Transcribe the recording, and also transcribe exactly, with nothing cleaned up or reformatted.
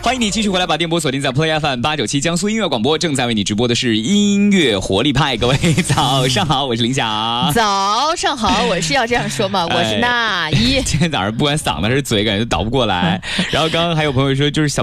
欢迎你继续回来，把电波锁定在 Play F M 八九七江苏音乐广播，正在为你直播的是音乐活力派。各位早上好，我是林霞。 早上好，我是要这样说吗？我是那一。 今天早上不管嗓子还是嘴，感觉都倒不过来。然后刚刚还有朋友说，就是小